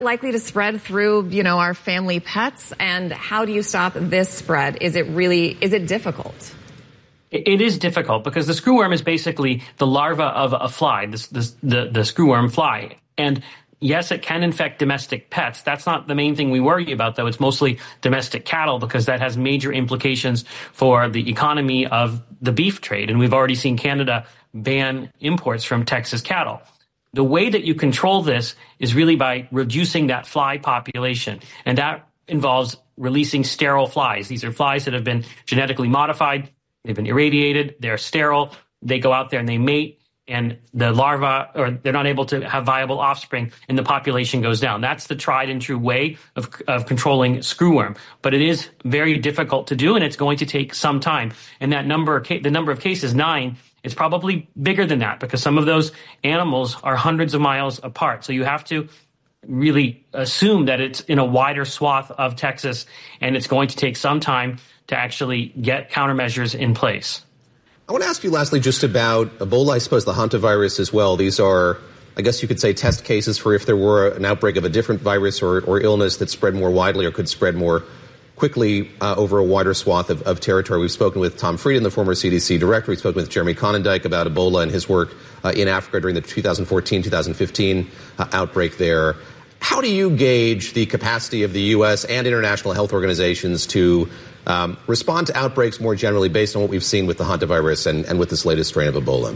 Likely to spread through, our family pets? And how do you stop this spread? Is it difficult? It is difficult because the screwworm is basically the larva of a fly, the screwworm fly. And yes, it can infect domestic pets. That's not the main thing we worry about, though. It's mostly domestic cattle because that has major implications for the economy of the beef trade. And we've already seen Canada ban imports from Texas cattle. The way that you control this is really by reducing that fly population. And that involves releasing sterile flies. These are flies that have been genetically modified. They've been irradiated. They're sterile. They go out there and they mate. And the larva, or they're not able to have viable offspring, and the population goes down. That's the tried and true way of controlling screwworm. But it is very difficult to do, and it's going to take some time. And that the number of cases, 9, is probably bigger than that because some of those animals are hundreds of miles apart. So you have to really assume that it's in a wider swath of Texas, and it's going to take some time to actually get countermeasures in place. I want to ask you lastly just about Ebola, I suppose the hantavirus as well. These are, I guess you could say, test cases for if there were an outbreak of a different virus or illness that spread more widely or could spread more quickly over a wider swath of territory. We've spoken with Tom Frieden, the former CDC director. We've spoken with Jeremy Conondike about Ebola and his work in Africa during the 2014-2015 outbreak there. How do you gauge the capacity of the U.S. and international health organizations to respond to outbreaks more generally based on what we've seen with the hantavirus and with this latest strain of Ebola?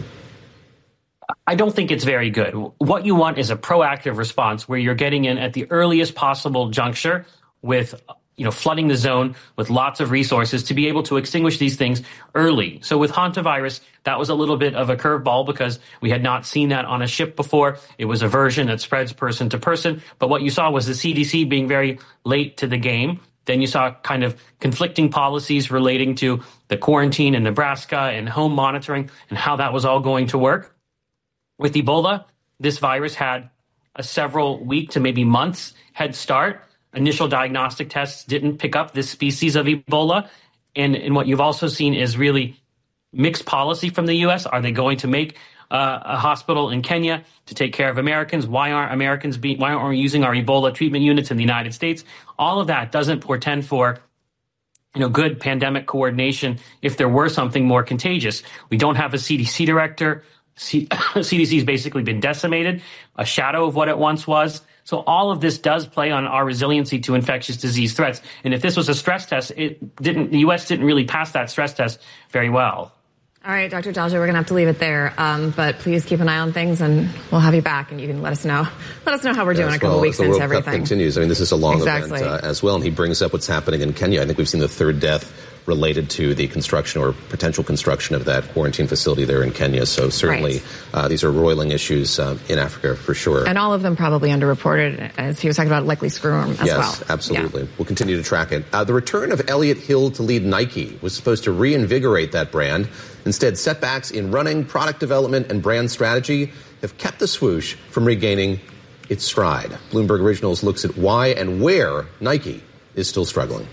I don't think it's very good. What you want is a proactive response where you're getting in at the earliest possible juncture with flooding the zone with lots of resources to be able to extinguish these things early. So with hantavirus, that was a little bit of a curveball because we had not seen that on a ship before. It was a version that spreads person to person. But what you saw was the CDC being very late to the game. Then you saw kind of conflicting policies relating to the quarantine in Nebraska and home monitoring and how that was all going to work. With Ebola, this virus had a several week to maybe months head start. Initial diagnostic tests didn't pick up this species of Ebola. And what you've also seen is really mixed policy from the U.S. Are they going to make a hospital in Kenya to take care of Americans? Why aren't we using our Ebola treatment units in the United States? All of that doesn't portend for good pandemic coordination if there were something more contagious. We don't have a CDC director. CDC has basically been decimated, a shadow of what it once was. So all of this does play on our resiliency to infectious disease threats. And if this was a stress test, the U.S. didn't really pass that stress test very well. All right, Dr. Dalje, we're going to have to leave it there. But please keep an eye on things, and we'll have you back, and you can let us know how we're doing a couple weeks into everything. Cup continues. I mean, this is a long event as well, and he brings up what's happening in Kenya. I think we've seen the third death related to the construction or potential construction of that quarantine facility there in Kenya. So certainly these are roiling issues in Africa for sure. And all of them probably underreported, as he was talking about, likely screwworm as well. Yes, absolutely. Yeah. We'll continue to track it. The return of Elliott Hill to lead Nike was supposed to reinvigorate that brand. Instead, setbacks in running, product development, and brand strategy have kept the swoosh from regaining its stride. Bloomberg Originals looks at why and where Nike is still struggling.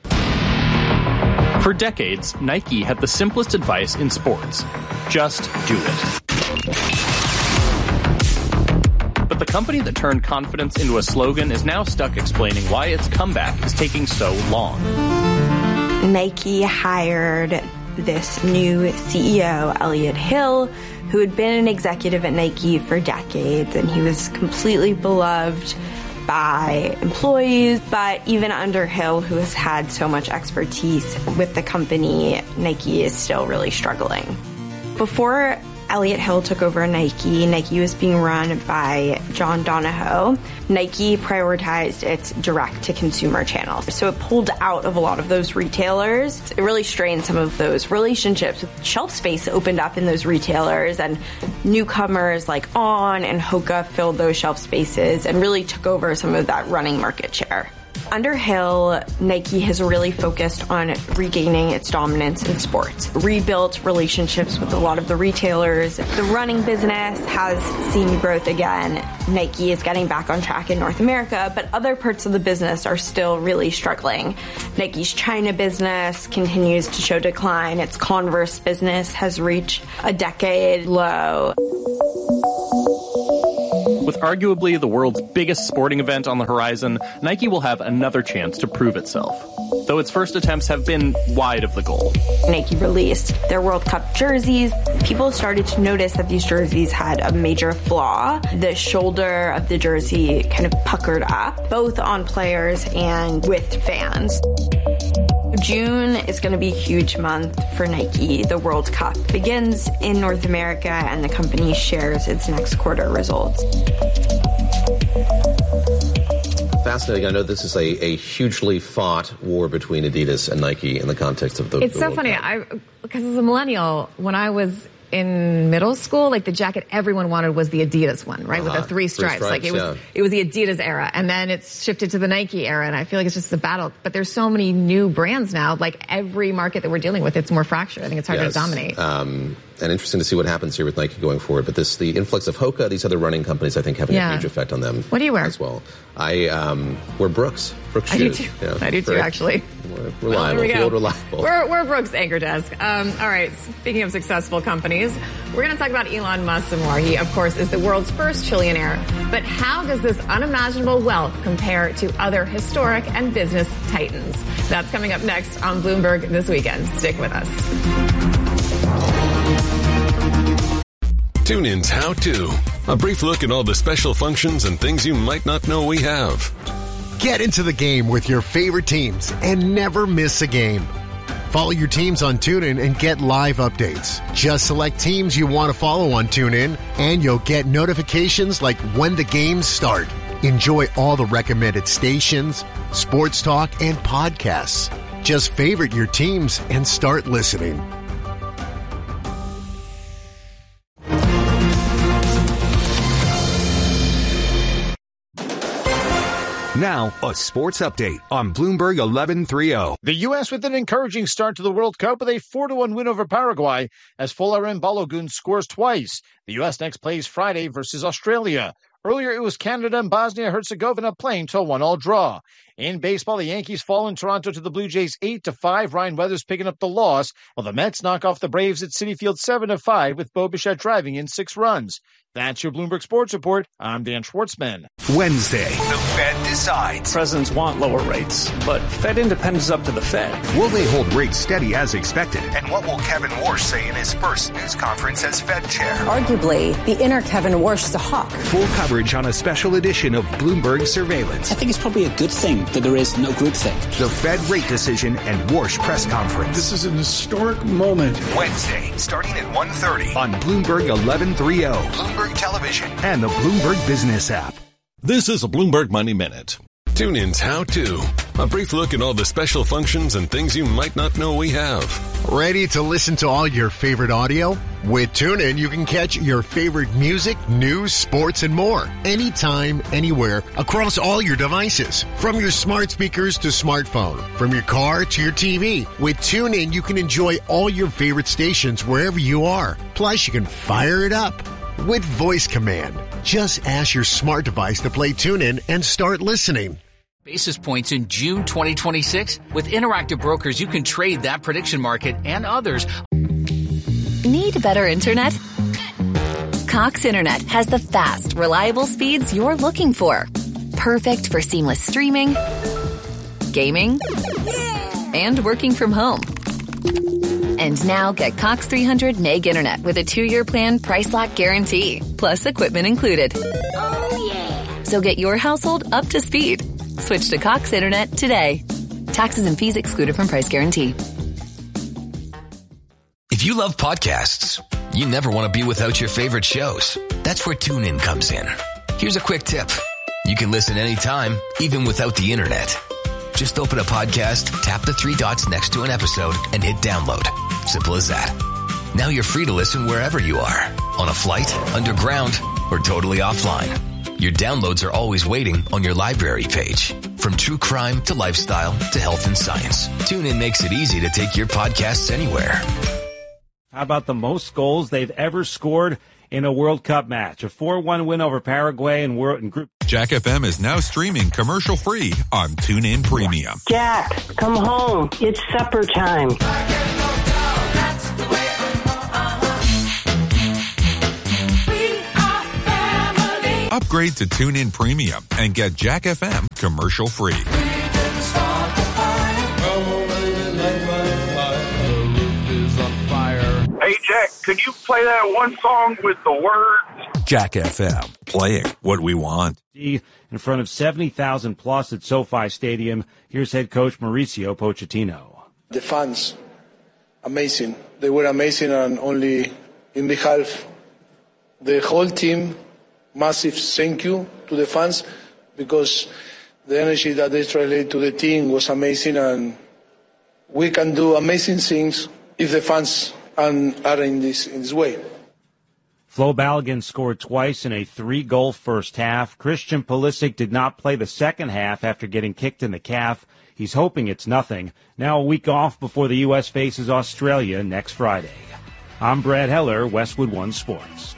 For decades, Nike had the simplest advice in sports. Just do it. But the company that turned confidence into a slogan is now stuck explaining why its comeback is taking so long. Nike hired this new CEO, Elliott Hill, who had been an executive at Nike for decades, and he was completely beloved by employees. But even under Hill, who has had so much expertise with the company, Nike is still really struggling. Before Elliott Hill took over Nike was being run by John Donahoe. Nike prioritized its direct-to-consumer channels. So it pulled out of a lot of those retailers. It really strained some of those relationships. Shelf space opened up in those retailers, and newcomers like On and Hoka filled those shelf spaces and really took over some of that running market share. Under Hill, Nike has really focused on regaining its dominance in sports, rebuilt relationships with a lot of the retailers. The running business has seen growth again. Nike is getting back on track in North America, but other parts of the business are still really struggling. Nike's China business continues to show decline. Its Converse business has reached a decade low. With arguably the world's biggest sporting event on the horizon, Nike will have another chance to prove itself. Though its first attempts have been wide of the goal. Nike released their World Cup jerseys. People started to notice that these jerseys had a major flaw. The shoulder of the jersey kind of puckered up, both on players and with fans. June is going to be a huge month for Nike. The World Cup begins in North America, and the company shares its next quarter results. Fascinating. I know this is a hugely fought war between Adidas and Nike in the context of the It's so World funny. Cup. Because as a millennial, when I was in middle school, like the jacket everyone wanted was the Adidas one, right? With the three stripes. Like it was the Adidas era. And then it's shifted to the Nike era. And I feel like it's just a battle. But there's so many new brands now. Like every market that we're dealing with, it's more fractured. I think it's hard to dominate. And interesting to see what happens here with Nike going forward. But the influx of Hoka, these other running companies, I think having a huge effect on them. What do you wear? As well. I wear Brooks shoes. I do too. Yeah, I do too, actually. Reliable. Well, reliable. We're Brooks Anchor Desk. All right, speaking of successful companies, we're going to talk about Elon Musk some more. He, of course, is the world's first trillionaire. But how does this unimaginable wealth compare to other historic and business titans? That's coming up next on Bloomberg This Weekend. Stick with us. TuneIn's How To. A brief look at all the special functions and things you might not know we have. Get into the game with your favorite teams and never miss a game. Follow your teams on TuneIn and get live updates. Just select teams you want to follow on TuneIn, and you'll get notifications like when the games start. Enjoy all the recommended stations, sports talk, and podcasts. Just favorite your teams and start listening. Now, a sports update on Bloomberg 1130. The U.S. with an encouraging start to the World Cup with a 4-1 win over Paraguay as Folarin Balogun scores twice. The U.S. next plays Friday versus Australia. Earlier, it was Canada and Bosnia-Herzegovina playing to a 1-1 draw. In baseball, the Yankees fall in Toronto to the Blue Jays 8-5. Ryan Weathers picking up the loss, while the Mets knock off the Braves at Citi Field 7-5 with Bo Bichette driving in 6 runs. That's your Bloomberg Sports Report. I'm Dan Schwartzman. Wednesday, the Fed decides. Presidents want lower rates, but Fed independence is up to the Fed. Will they hold rates steady as expected? And what will Kevin Warsh say in his first news conference as Fed chair? Arguably, the inner Kevin Warsh is a hawk. Full coverage on a special edition of Bloomberg Surveillance. I think it's probably a good thing that there is no groupthink. The Fed rate decision and Warsh press conference. This is an historic moment. Wednesday, starting at 1:30 on Bloomberg 1130, Bloomberg Television, and the Bloomberg Business app. This is a Bloomberg Money Minute. TuneIn's How To. A brief look at all the special functions and things you might not know we have. Ready to listen to all your favorite audio? With TuneIn, you can catch your favorite music, news, sports, and more. Anytime, anywhere, across all your devices. From your smart speakers to smartphone. From your car to your TV. With TuneIn, you can enjoy all your favorite stations wherever you are. Plus, you can fire it up with voice command. Just ask your smart device to play TuneIn and start listening. Basis points in June 2026. With Interactive Brokers, you can trade that prediction market and others. Need better internet? Cox Internet has the fast, reliable speeds you're looking for. Perfect for seamless streaming, gaming, and working from home. And now get Cox 300 meg internet with a 2-year plan price lock guarantee, plus equipment included. Oh, yeah. So get your household up to speed. Switch to Cox Internet today. Taxes and fees excluded from price guarantee. If you love podcasts, you never want to be without your favorite shows. That's where TuneIn comes in. Here's a quick tip. You can listen anytime, even without the internet. Just open a podcast, tap the 3 dots next to an episode, and hit download. Simple as that. Now you're free to listen wherever you are. On a flight, underground, or totally offline. Your downloads are always waiting on your library page. From true crime to lifestyle to health and science, TuneIn makes it easy to take your podcasts anywhere. How about the most goals they've ever scored in a World Cup match? A 4-1 win over Paraguay in Group. Jack FM is now streaming commercial-free on TuneIn Premium. Jack, come home. It's supper time. Upgrade to TuneIn Premium and get Jack FM commercial-free. Hey, Jack, could you play that one song with the words? Jack FM, playing what we want. In front of 70,000 plus at SoFi Stadium, here's head coach Mauricio Pochettino. The fans, amazing. They were amazing, and only in behalf the whole team, massive thank you to the fans, because the energy that they translate to the team was amazing, and we can do amazing things if the fans are in this way. Flo Balogun scored twice in a 3-goal first half. Christian Pulisic did not play the second half after getting kicked in the calf. He's hoping it's nothing. Now a week off before the U.S. faces Australia next Friday. I'm Brad Heller, Westwood One Sports.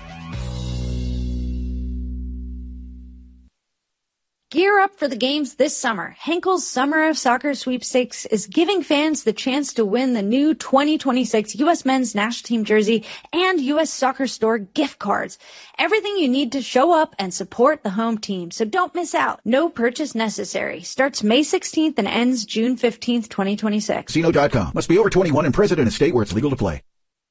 Gear up for the games this summer. Henkel's Summer of Soccer Sweepstakes is giving fans the chance to win the new 2026 U.S. Men's National Team jersey and U.S. Soccer Store gift cards. Everything you need to show up and support the home team, so don't miss out. No purchase necessary. Starts May 16th and ends June 15th, 2026. Casino.com. Must be over 21 and present in a state where it's legal to play.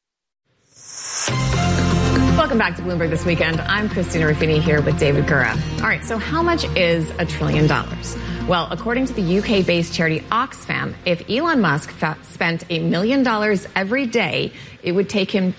Welcome back to Bloomberg This Weekend. I'm Christina Ruffini here with David Gura. All right, so how much is $1 trillion? Well, according to the UK-based charity Oxfam, if Elon Musk spent $1 million every day, it would take him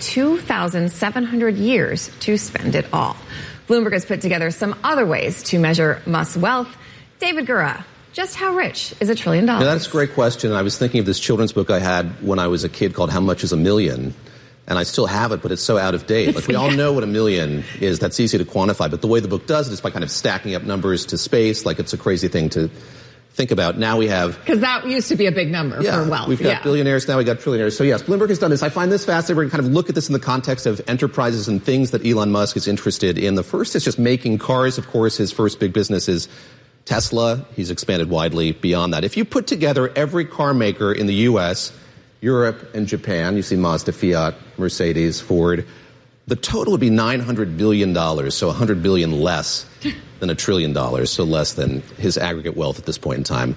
2,700 years to spend it all. Bloomberg has put together some other ways to measure Musk's wealth. David Gura, just how rich is $1 trillion? Yeah, that's a great question. I was thinking of this children's book I had when I was a kid called How Much is a Million? And I still have it, but it's so out of date. Like, we all know what $1 million is. That's easy to quantify. But the way the book does it is by kind of stacking up numbers to space. Like, it's a crazy thing to think about. Now we have... Because that used to be a big number for wealth. We've got billionaires, now we've got trillionaires. So, yes, Bloomberg has done this. I find this fascinating. We're going to kind of look at this in the context of enterprises and things that Elon Musk is interested in. The first is just making cars. Of course, his first big business is Tesla. He's expanded widely beyond that. If you put together every car maker in the U.S., Europe, and Japan, you see Mazda, Fiat, Mercedes, Ford, the total would be $900 billion, so $100 billion less than $1 trillion, so less than his aggregate wealth at this point in time.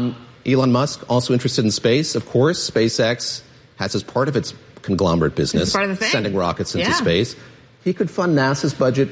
Elon Musk, also interested in space, of course. SpaceX has as part of its conglomerate business sending rockets into space. He could fund NASA's budget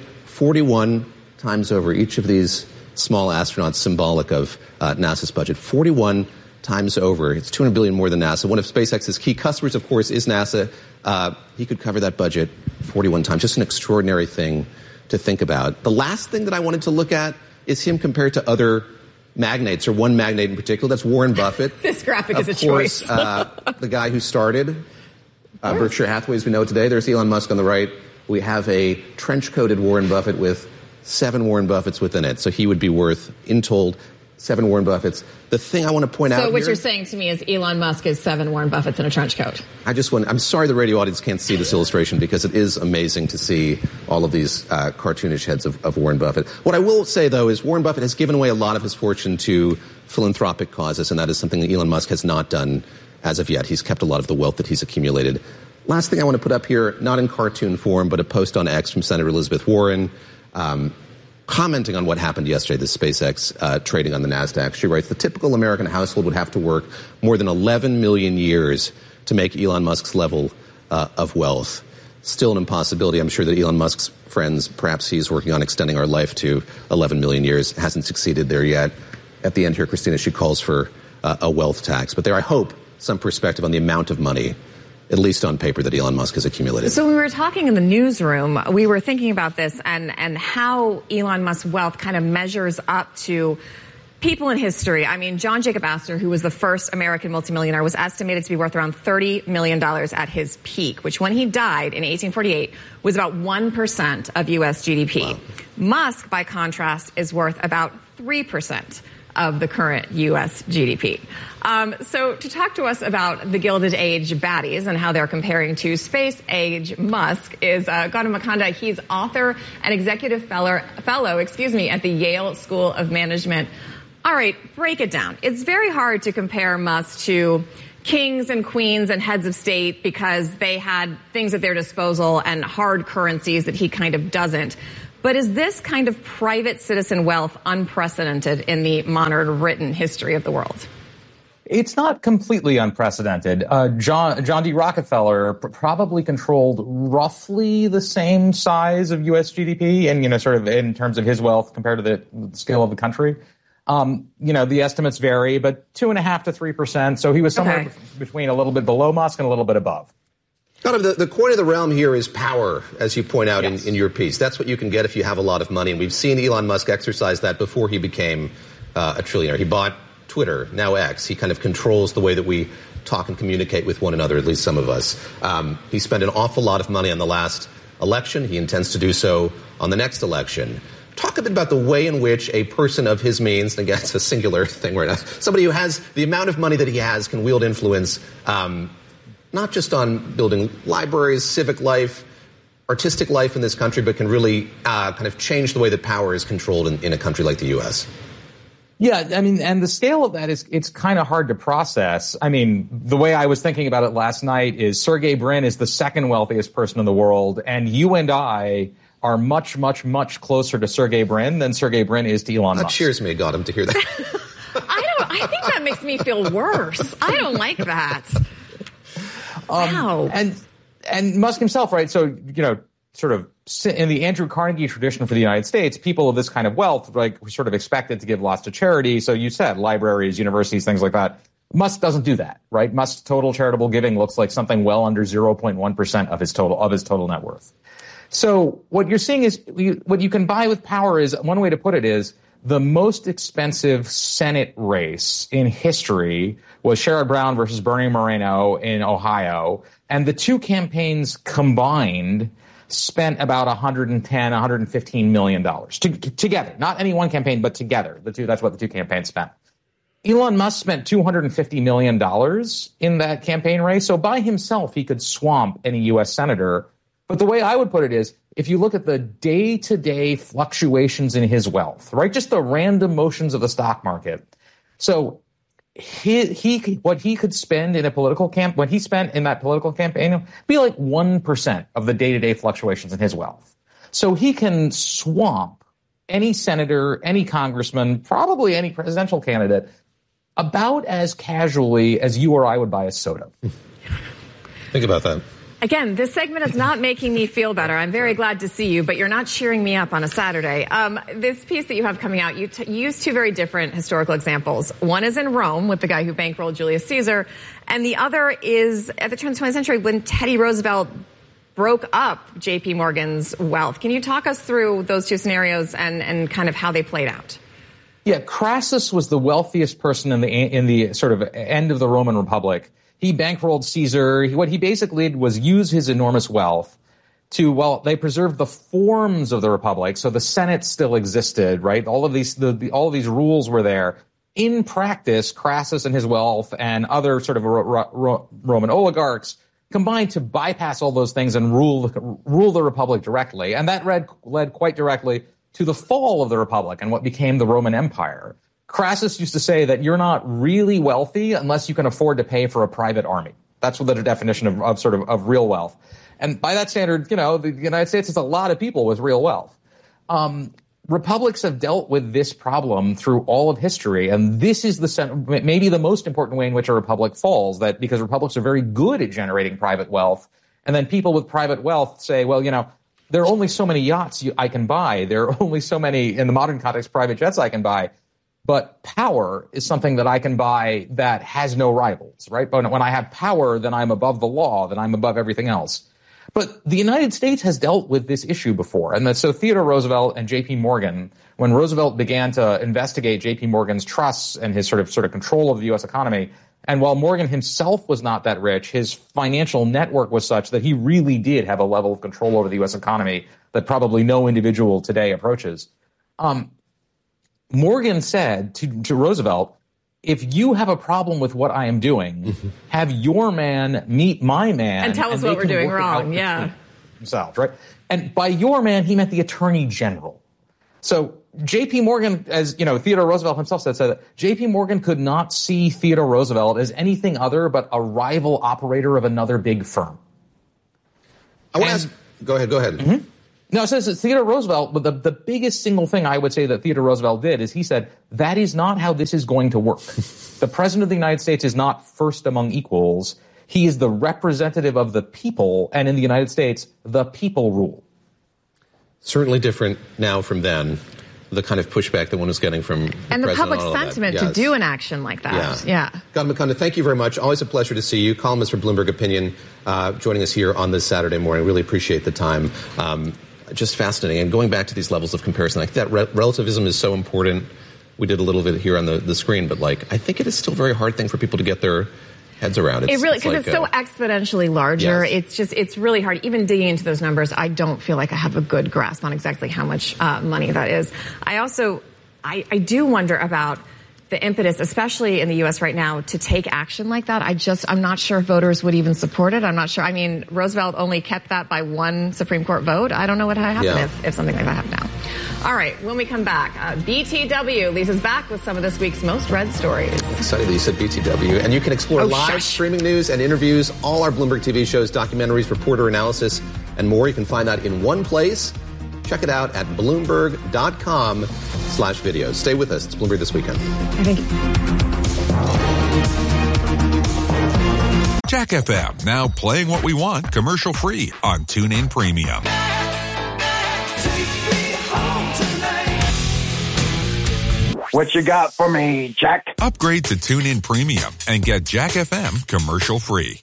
41 times over. Each of these small astronauts symbolic of NASA's budget, 41 times over. It's $200 billion more than NASA. One of SpaceX's key customers, of course, is NASA. He could cover that budget 41 times. Just an extraordinary thing to think about. The last thing that I wanted to look at is him compared to other magnates, or one magnate in particular. That's Warren Buffett. This graphic is a choice. choice. The guy who started Berkshire Hathaway, as we know today. There's Elon Musk on the right. We have a trench-coated Warren Buffett with 7 Warren Buffetts within it. So he would be worth, in told, 7 Warren Buffetts. The thing I want to point out So what here, you're saying to me is Elon Musk is 7 Warren Buffetts in a trench coat. I'm sorry the radio audience can't see this illustration because it is amazing to see all of these cartoonish heads of Warren Buffett. What I will say, though, is Warren Buffett has given away a lot of his fortune to philanthropic causes, and that is something that Elon Musk has not done as of yet. He's kept a lot of the wealth that he's accumulated. Last thing I want to put up here, not in cartoon form, but a post on X from Senator Elizabeth Warren, commenting on what happened yesterday, the SpaceX trading on the NASDAQ. She writes, the typical American household would have to work more than 11 million years to make Elon Musk's level of wealth. Still an impossibility. I'm sure that Elon Musk's friends, perhaps he's working on extending our life to 11 million years. Hasn't succeeded there yet. At the end here, Christina, she calls for a wealth tax. But there, I hope, some perspective on the amount of money, at least on paper, that Elon Musk has accumulated. So when we were talking in the newsroom, we were thinking about this and how Elon Musk's wealth kind of measures up to people in history. I mean, John Jacob Astor, who was the first American multimillionaire, was estimated to be worth around $30 million at his peak, which when he died in 1848 was about 1% of U.S. GDP. Wow. Musk, by contrast, is worth about 3% of the current U.S. GDP. So to talk to us about the Gilded Age baddies and how they're comparing to Space Age Musk is Gautam Makhanda. He's author and executive fellow, at the Yale School of Management. All right, break it down. It's very hard to compare Musk to kings and queens and heads of state because they had things at their disposal and hard currencies that he kind of doesn't. But is this kind of private citizen wealth unprecedented in the modern written history of the world? It's not completely unprecedented. John D. Rockefeller probably controlled roughly the same size of U.S. GDP and, sort of in terms of his wealth compared to the scale of the country. The estimates vary, but 2.5% to 3%. So he was somewhere between a little bit below Musk and a little bit above. Kind of the coin of the realm here is power, as you point out in your piece. That's what you can get if you have a lot of money. And we've seen Elon Musk exercise that before he became a trillionaire. He bought Twitter, now X. He kind of controls the way that we talk and communicate with one another, at least some of us. He spent an awful lot of money on the last election. He intends to do so on the next election. Talk a bit about the way in which a person of his means, and again, it's a singular thing right now, somebody who has the amount of money that he has can wield influence, not just on building libraries, civic life, artistic life in this country, but can really kind of change the way that power is controlled in a country like the U.S. Yeah, I mean, and the scale of that it's kind of hard to process. I mean, the way I was thinking about it last night is Sergey Brin is the second wealthiest person in the world, and you and I are much, much, much closer to Sergey Brin than Sergey Brin is to Elon Musk. That cheers me, got him to hear that. I think that makes me feel worse. I don't like that. Wow. And Musk himself, right? So, sort of in the Andrew Carnegie tradition for the United States, people of this kind of wealth, like, were sort of expected to give lots to charity. So you said libraries, universities, things like that. Musk doesn't do that, right? Musk's total charitable giving looks like something well under 0.1% of his total net worth. So what you're seeing is what you can buy with power is, one way to put it is, the most expensive Senate race in history was Sherrod Brown versus Bernie Moreno in Ohio. And the two campaigns combined spent about $115 million together. Not any one campaign, but together. That's what the two campaigns spent. Elon Musk spent $250 million in that campaign race. So by himself, he could swamp any U.S. senator. But the way I would put it is, if you look at the day-to-day fluctuations in his wealth, right, just the random motions of the stock market. So what he could spend in a political what he spent in that political campaign would be like 1% of the day-to-day fluctuations in his wealth. So he can swamp any senator, any congressman, probably any presidential candidate about as casually as you or I would buy a soda. Think about that. Again, this segment is not making me feel better. I'm very glad to see you, but you're not cheering me up on a Saturday. This piece that you have coming out, you use two very different historical examples. One is in Rome with the guy who bankrolled Julius Caesar, and the other is at the turn of the 20th century when Teddy Roosevelt broke up J.P. Morgan's wealth. Can you talk us through those two scenarios and kind of how they played out? Yeah, Crassus was the wealthiest person in the sort of end of the Roman Republic. He bankrolled Caesar. What he basically did was use his enormous wealth to, they preserved the forms of the Republic, so the Senate still existed, right? All of these rules were there. In practice, Crassus and his wealth and other sort of Roman oligarchs combined to bypass all those things and rule the Republic directly. And that led quite directly to the fall of the Republic and what became the Roman Empire. Crassus used to say that you're not really wealthy unless you can afford to pay for a private army. That's what the definition of real wealth. And by that standard, the United States has a lot of people with real wealth. Republics have dealt with this problem through all of history, and this is maybe the most important way in which a republic falls, that because republics are very good at generating private wealth, and then people with private wealth say, well, there are only so many yachts I can buy. There are only so many, in the modern context, private jets I can buy. But power is something that I can buy that has no rivals, right? But when I have power, then I'm above the law, then I'm above everything else. But the United States has dealt with this issue before. And so Theodore Roosevelt and J.P. Morgan, when Roosevelt began to investigate J.P. Morgan's trusts and his sort of control of the U.S. economy, and while Morgan himself was not that rich, his financial network was such that he really did have a level of control over the U.S. economy that probably no individual today approaches. Morgan said to Roosevelt, if you have a problem with what I am doing, have your man meet my man. And tell us what we're doing wrong. Yeah. Themselves, right? And by your man, he meant the attorney general. So J.P. Morgan, as Theodore Roosevelt himself said that J.P. Morgan could not see Theodore Roosevelt as anything other but a rival operator of another big firm. I want to ask, go ahead. Mm-hmm. No, it says that Theodore Roosevelt, but the biggest single thing I would say that Theodore Roosevelt did is he said, that is not how this is going to work. The President of the United States is not first among equals. He is the representative of the people, and in the United States, the people rule. Certainly different now from then, the kind of pushback that one was getting from and the public sentiment to do an action like that. Yeah. Gautam Ikunda, thank you very much. Always a pleasure to see you. Columnist for Bloomberg Opinion, joining us here on this Saturday morning. Really appreciate the time. Just fascinating. And going back to these levels of comparison, I think that relativism is so important. We did a little bit here on the screen, but I think it is still a very hard thing for people to get their heads around. It really, because it's so exponentially larger. Yes. It's really hard. Even digging into those numbers, I don't feel like I have a good grasp on exactly how much money that is. I do wonder about the impetus, especially in the U.S. right now, to take action like that. I'm not sure voters would even support it. I'm not sure. I mean, Roosevelt only kept that by one Supreme Court vote. I don't know what would happen if something like that happened now. All right, when we come back, BTW. Lisa's back with some of this week's most read stories. Excited that you said BTW. And you can explore live streaming news and interviews, all our Bloomberg TV shows, documentaries, reporter analysis, and more. You can find that in one place. Check it out at Bloomberg.com/videos. Stay with us. It's Bloomberg This Weekend. Thank you. Jack FM, now playing what we want commercial free on TuneIn Premium. What you got for me, Jack? Upgrade to TuneIn Premium and get Jack FM commercial free.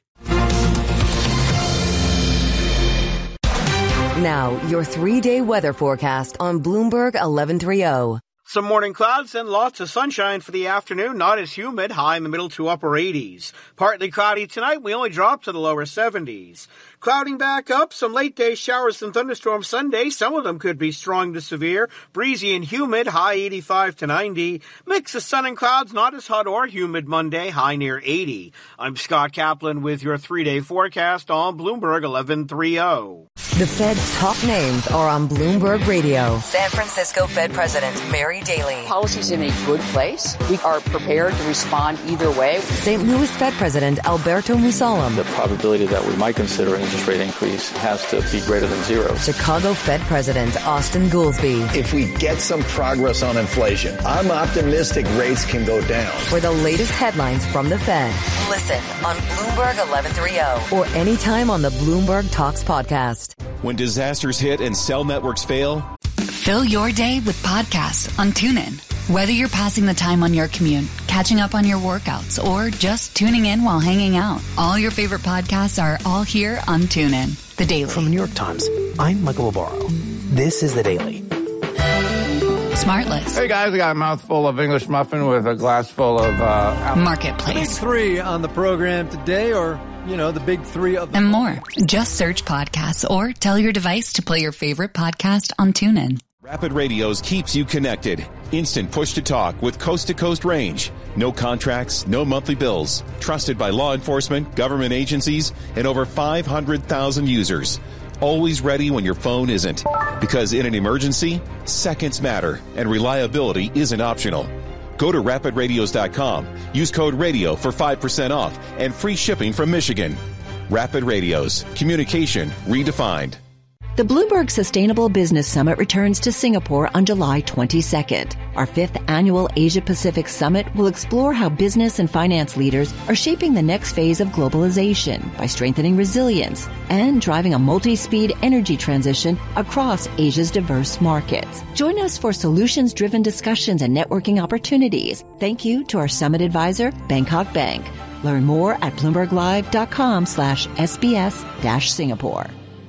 Now, your 3-day weather forecast on Bloomberg 1130. Some morning clouds and lots of sunshine for the afternoon. Not as humid, high in the middle to upper 80s. Partly cloudy tonight. We only drop to the lower 70s. Clouding back up, some late-day showers and thunderstorms Sunday. Some of them could be strong to severe. Breezy and humid, high 85 to 90. Mix of sun and clouds, not as hot or humid Monday, high near 80. I'm Scott Kaplan with your 3-day forecast on Bloomberg 1130. The Fed's top names are on Bloomberg Radio. San Francisco Fed President Mary Daly. Policy's in a good place. We are prepared to respond either way. St. Louis Fed President Alberto Musalem. The probability that we might consider an interest rate increase has to be greater than zero. Chicago Fed President Austin Goolsbee. If we get some progress on inflation, I'm optimistic rates can go down. For the latest headlines from the Fed, listen on Bloomberg 1130 or anytime on the Bloomberg Talks podcast. When disasters hit and cell networks fail, fill your day with podcasts on TuneIn. Whether you're passing the time on your commute, catching up on your workouts, or just tuning in while hanging out, all your favorite podcasts are all here on TuneIn. The Daily. From the New York Times, I'm Michael Obaro. This is The Daily. Smartless. Hey guys, I got a mouthful of English muffin with a glass full of Marketplace. The big three on the program today, or the big three of and more. Just search podcasts or tell your device to play your favorite podcast on TuneIn. Rapid Radios keeps you connected. Instant push-to-talk with coast-to-coast range. No contracts, no monthly bills. Trusted by law enforcement, government agencies, and over 500,000 users. Always ready when your phone isn't. Because in an emergency, seconds matter, and reliability isn't optional. Go to rapidradios.com. Use code RADIO for 5% off and free shipping from Michigan. Rapid Radios. Communication redefined. The Bloomberg Sustainable Business Summit returns to Singapore on July 22nd. Our 5th annual Asia-Pacific Summit will explore how business and finance leaders are shaping the next phase of globalization by strengthening resilience and driving a multi-speed energy transition across Asia's diverse markets. Join us for solutions-driven discussions and networking opportunities. Thank you to our summit advisor, Bangkok Bank. Learn more at BloombergLive.com/SBS-Singapore.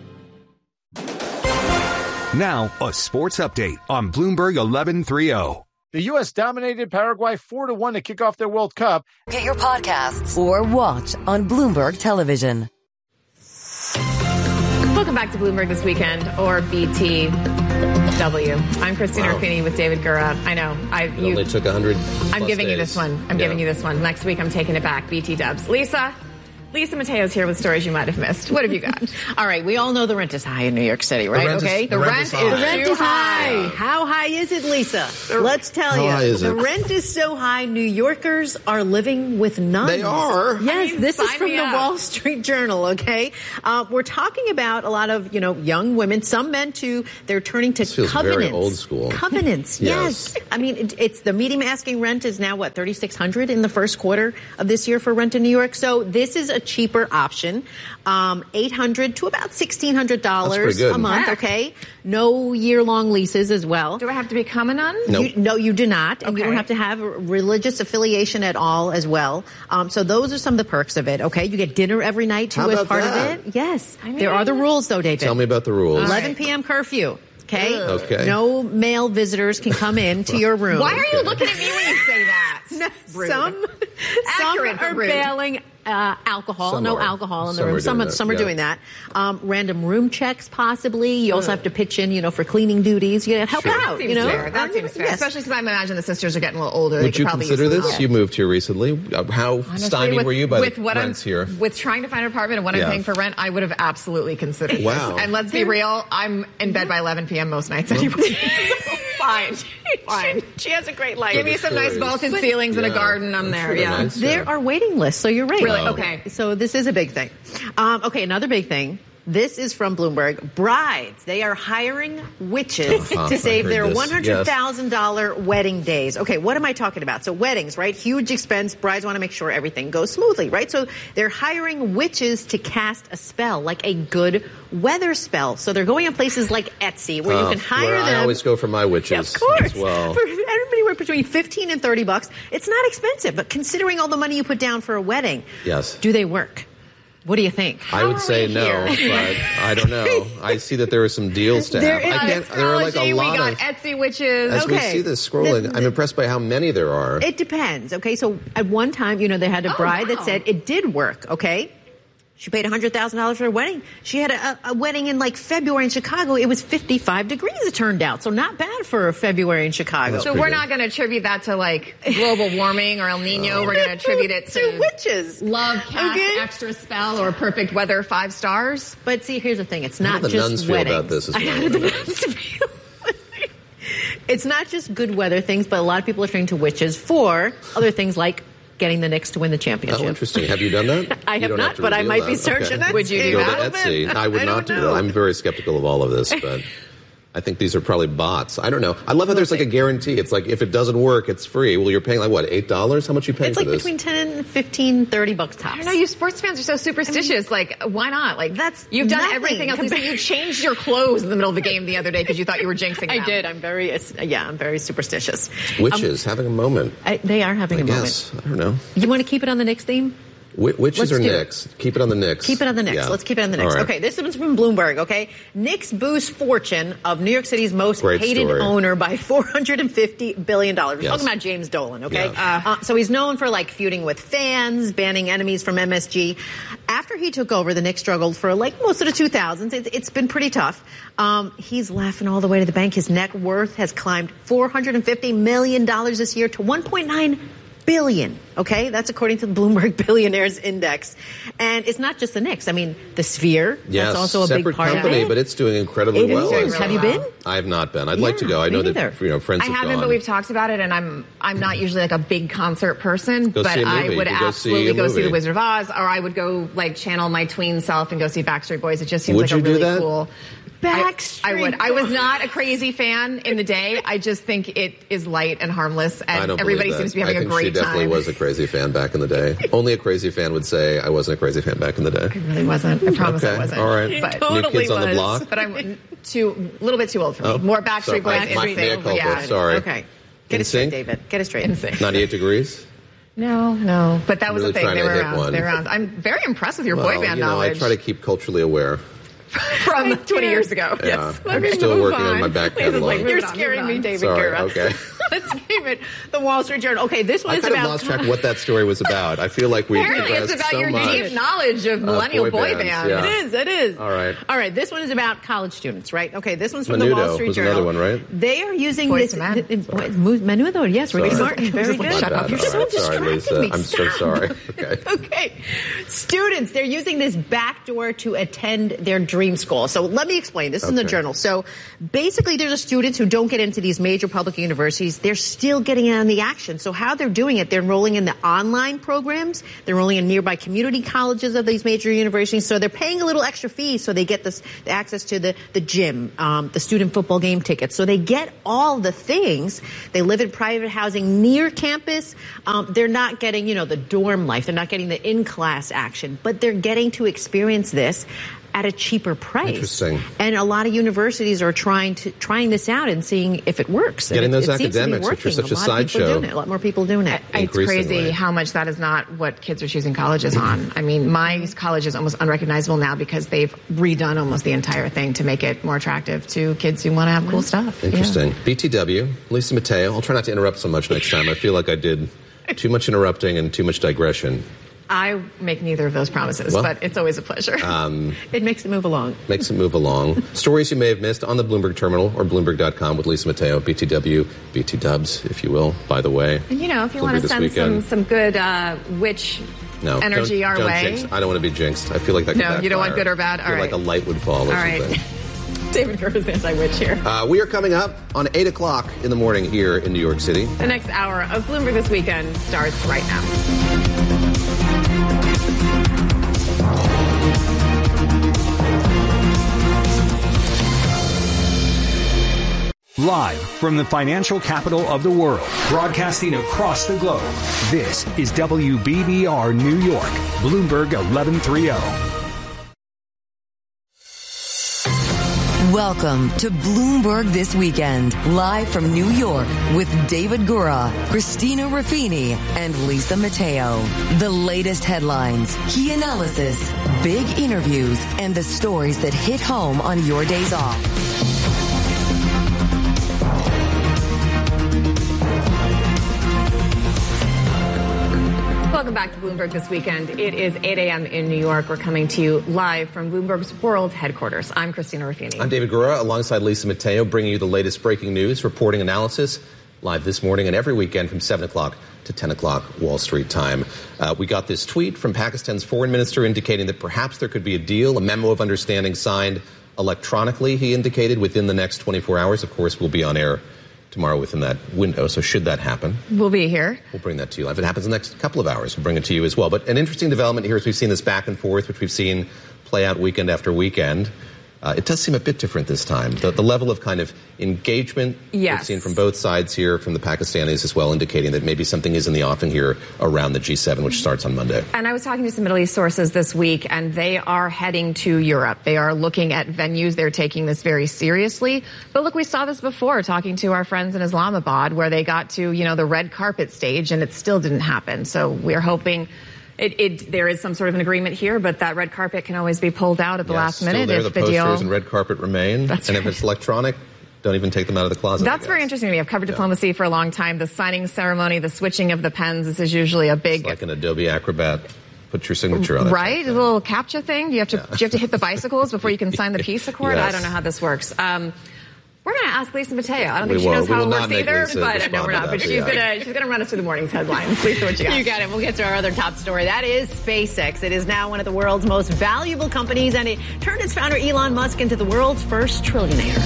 Now, a sports update on Bloomberg 1130. The U.S. dominated Paraguay 4-1 to kick off their World Cup. Get your podcasts or watch on Bloomberg Television. Welcome back to Bloomberg This Weekend, or BTW. I'm Christina Ruffini with David Gura. I know. You only took 100. I'm giving you this one. I'm giving you this one. Next week, I'm taking it back. BT Dubs. Lisa, Lisa Mateo's here with stories you might have missed. What have you got? All right, we all know the rent is high in New York City, right? The rent is high. Yeah. How high is it, Lisa? Let's tell you. How high is it? The rent is so high, New Yorkers are living with nuns. They are. Yes, this is from the Wall Street Journal, okay? We're talking about a lot of, young women, some men too. They're turning to feels covenants. Very old school. Covenants, yes. I mean, it's the median asking rent is now, what, $3,600 in the first quarter of this year for rent in New York? So this is a cheaper option, $800 to about $1,600 a month. Okay, no year-long leases as well. Do I have to become a nun? Nope. No, you do not, and you don't have to have a religious affiliation at all as well. So those are some of the perks of it. Okay, you get dinner every night too as part of it. Yes, there are the rules though, David. Tell me about the rules. 11 p.m. curfew. Okay. Okay. No male visitors can come in to your room. Why are you looking at me when you say that? Some are bailing alcohol. No alcohol in the room. Some are doing that. Random room checks, possibly. You also have to pitch in, for cleaning duties. You help out. That seems fair. Especially because I imagine the sisters are getting a little older. Would you consider this? You moved here recently. How stymied were you by the rents here? With trying to find an apartment and what I'm paying for rent, I would have absolutely considered this. Wow. And let's be real, I'm in bed by 11 p.m. most nights anyway. Fine. She has a great life. Give me some nice vaulted ceilings and a garden. I'm there. Yeah. Nice, there are waiting lists, so you're right. Really? Okay. So this is a big thing. Another big thing. This is from Bloomberg. Brides, they are hiring witches to save their $100,000 wedding days. Okay, what am I talking about? So weddings, right? Huge expense. Brides want to make sure everything goes smoothly, right? So they're hiring witches to cast a spell, like a good weather spell. So they're going on places like Etsy, where you can hire them. I always go for my witches. Yeah, of course. As well. For anybody between $15 and $30. It's not expensive, but considering all the money you put down for a wedding, do they work? What do you think? I would say no, but I don't know. I see that there are some deals to have. There are like a lot we got Etsy witches. As we see this scrolling, I'm impressed by how many there are. It depends. Okay, so at one time, they had a bride that said it did work. Okay. She paid $100,000 for her wedding. She had a wedding in February in Chicago. It was 55 degrees, it turned out. So not bad for February in Chicago. So we're not going to attribute that to global warming or El Nino. We're going to attribute it to witches. Love cast extra spell or perfect weather 5 stars. But see, here's the thing. It's not just weddings. How do the nuns feel about this as well? It's not just good weather things, but a lot of people are turning to witches for other things like getting the Knicks to win the championship. Oh, interesting. Have you done that? I have not, but I might be searching. Okay. Would you do that? Etsy. I would not do that. I'm very skeptical of all of this, but I think these are probably bots. I don't know. I love how there's a guarantee. It's if it doesn't work, it's free. Well, you're paying $8? How much are you paying for this? It's between $10 and $15, $30 tops. I don't know. You sports fans are so superstitious. Why not? You've done everything else. You changed your clothes in the middle of the game the other day because you thought you were jinxing them. I did. I'm very superstitious. Witches having a moment. They are having a moment. Yes. I don't know. You want to keep it on the Knicks theme? Witches or Knicks? Keep it on the Knicks. Keep it on the Knicks. Yeah. Let's keep it on the Knicks. Right. Okay, this is from Bloomberg, okay? Knicks boost fortune of New York City's most hated owner by $450 billion. We're talking about James Dolan, okay? Yeah. So he's known for feuding with fans, banning enemies from MSG. After he took over, the Knicks struggled for most of the 2000s. It's been pretty tough. He's laughing all the way to the bank. His net worth has climbed $450 million this year to $1.9 billion. Okay, that's according to the Bloomberg Billionaires Index, and it's not just the Knicks. I mean, the Sphere. Yes, that's also a big part company, of it. But it's doing incredibly well. Have you been? I have not been. I'd like to go. I know that friends have gone. I haven't, but we've talked about it, and I'm not usually a big concert person, but I would absolutely go see the Wizard of Oz, or I would go channel my tween self and go see Backstreet Boys. It just seems like a really cool. I would. I was not a crazy fan in the day. I just think it is light and harmless, and everybody seems to be having a great time. She definitely was a crazy fan back in the day. Only a crazy fan would say I wasn't a crazy fan back in the day. I really wasn't. I promise I wasn't. All right. But New Kids on the Block. But I'm a little bit too old for me. More Backstreet Boys. Sorry. Okay. Get it straight, David. Get it straight. 98 Degrees? No. But that was really the thing. They were around. I'm very impressed with your boy band knowledge. I try to keep culturally aware. from 20 years ago. Yeah. Yes. I'm still working on my back catalog. You're scaring me, David Gura. Okay. Let's give it the Wall Street Journal. Okay, this one is about... I lost track of what that story was about. I feel like we've Apparently it's about your deep knowledge of millennial boy bands. Yeah. It is. All right. This one is about college students, right? Okay, this one's from Menudo the Wall Street was Journal. Another one, right? They are using Menudo, yes, really smart. Very good. Shut up. You're so distracting me. I'm so sorry. Okay. Students, they're using this backdoor to attend their dream school. So let me explain. This is in the Journal. So basically, there's students who don't get into these major public universities. They're still getting in on the action. So how they're doing it, they're enrolling in the online programs. They're enrolling in nearby community colleges of these major universities. So they're paying a little extra fee so they get the access to the gym, the student football game tickets. So they get all the things. They live in private housing near campus. They're not getting, the dorm life. They're not getting the in-class action, but they're getting to experience this at a cheaper price. Interesting. And a lot of universities are trying this out and seeing if it works. Getting those academics, which are such a sideshow. A lot more people doing it. It's crazy how much that is not what kids are choosing colleges on. I mean, my college is almost unrecognizable now because they've redone almost the entire thing to make it more attractive to kids who want to have cool stuff. Interesting. Yeah. BTW, Lisa Mateo. I'll try not to interrupt so much next time. I feel like I did too much interrupting and too much digression. I make neither of those promises, but it's always a pleasure. It makes it move along. Stories you may have missed on the Bloomberg Terminal or Bloomberg.com with Lisa Mateo, BTW, BT Dubs, if you will, by the way. And, if you want to send some good witch energy don't way. Jinx. I don't want to be jinxed. I feel like that could backfire. You don't want good or bad? All right. Like a light would fall or something. Right. David Gura's anti-witch here. We are coming up on 8 o'clock in the morning here in New York City. The next hour of Bloomberg This Weekend starts right now. Live from the financial capital of the world, broadcasting across the globe, this is WBBR New York, Bloomberg 1130. Welcome to Bloomberg This Weekend, live from New York with David Gura, Christina Ruffini, and Lisa Mateo. The latest headlines, key analysis, big interviews, and the stories that hit home on your days off. Welcome back to Bloomberg This Weekend. It is 8 a.m. in New York. We're coming to you live from Bloomberg's World Headquarters. I'm Christina Ruffini. I'm David Gura, alongside Lisa Mateo, bringing you the latest breaking news, reporting analysis, live this morning and every weekend from 7 o'clock to 10 o'clock Wall Street time. We got this tweet from Pakistan's foreign minister indicating that perhaps there could be a deal, a memo of understanding signed electronically, he indicated, within the next 24 hours. Of course, we'll be on air tomorrow within that window, so should that happen, we'll be here. We'll bring that to you. If it happens in the next couple of hours, we'll bring it to you as well. But an interesting development here is we've seen this back and forth, which we've seen play out weekend after weekend. It does seem a bit different this time. The level of kind of engagement we've seen from both sides here, from the Pakistanis as well, indicating that maybe something is in the offing here around the G7, which starts on Monday. And I was talking to some Middle East sources this week, and they are heading to Europe. They are looking at venues. They're taking this very seriously. But look, we saw this before, talking to our friends in Islamabad, where they got to, the red carpet stage, and it still didn't happen. So we're hoping there is some sort of an agreement here, but that red carpet can always be pulled out at the last minute. Still there, the posters and red carpet remain. That's and right. If it's electronic, don't even take them out of the closet. That's very interesting to me. I've covered diplomacy for a long time. The signing ceremony, the switching of the pens, this is usually a big... It's like an Adobe Acrobat. Put your signature on it. Right? A little CAPTCHA thing. Do you have to hit the bicycles before you can sign the peace accord? Yes. I don't know how this works. We're going to ask Lisa Mateo. I don't think she knows how it works either, but no, we're not. But she's going to run us through the morning's headlines. Lisa, what you got? You got it. We'll get to our other top story. That is SpaceX. It is now one of the world's most valuable companies, and it turned its founder Elon Musk into the world's first trillionaire.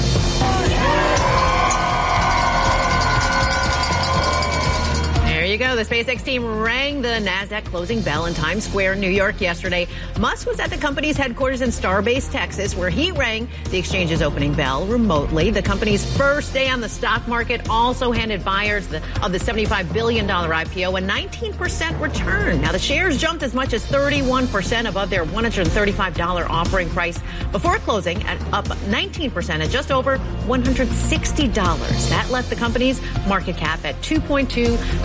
There you go. The SpaceX team rang the NASDAQ closing bell in Times Square, New York yesterday. Musk was at the company's headquarters in Starbase, Texas, where he rang the exchange's opening bell remotely. The company's first day on the stock market also handed buyers of the $75 billion IPO a 19% return. Now, the shares jumped as much as 31% above their $135 offering price before closing at up 19% at just over $160. That left the company's market cap at $2.2 trillion.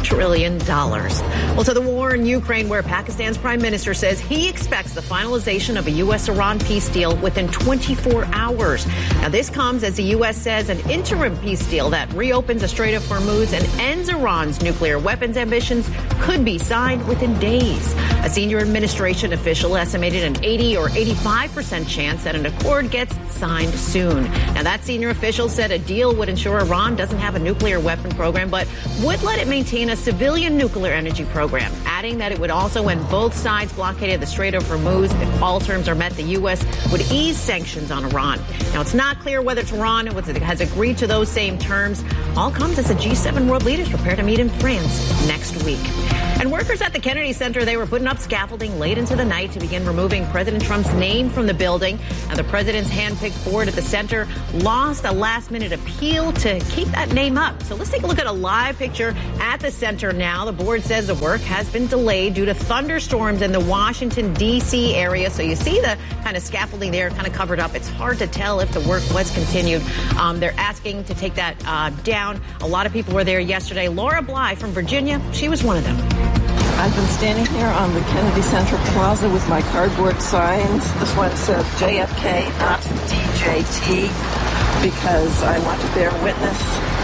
billion. Well, to the war in Ukraine, where Pakistan's prime minister says he expects the finalization of a U.S.-Iran peace deal within 24 hours. Now, this comes as the U.S. says an interim peace deal that reopens the Strait of Hormuz and ends Iran's nuclear weapons ambitions could be signed within days. A senior administration official estimated an 80 or 85% chance that an accord gets signed soon. Now, that senior official said a deal would ensure Iran doesn't have a nuclear weapon program, but would let it maintain a civilian nuclear energy program, adding that it would also, when both sides blockaded the Strait of Hormuz, if all terms are met, the U.S. would ease sanctions on Iran. Now, it's not clear whether Tehran has agreed to those same terms. All comes as the G7 world leaders prepare to meet in France next week. And workers at the Kennedy Center, they were putting up scaffolding late into the night to begin removing President Trump's name from the building. Now, the president's hand-picked board at the center lost a last-minute appeal to keep that name up. So let's take a look at a live picture at the center now. The board says the work has been delayed due to thunderstorms in the Washington, D.C. area. So you see the kind of scaffolding there kind of covered up. It's hard to tell if the work was continued. They're asking to take that down. A lot of people were there yesterday. Laura Bly from Virginia, she was one of them. I've been standing here on the Kennedy Center Plaza with my cardboard signs. This one says JFK, not DJT, because I want to bear witness